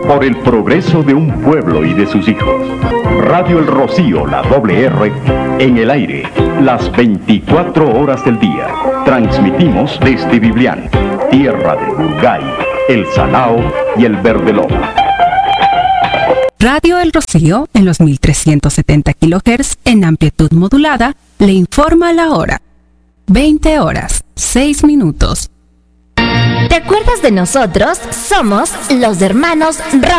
por el progreso de un pueblo y de sus hijos. Radio El Rocío, la doble R, en el aire, las 24 horas del día. Transmitimos desde Biblián, tierra de Burgay, El Salao y el Verdeloma. Radio El Rocío, en los 1370 kHz, en amplitud modulada, le informa la hora. 20 horas, 6 minutos. ¿Te acuerdas de nosotros? Somos los hermanos Rojas.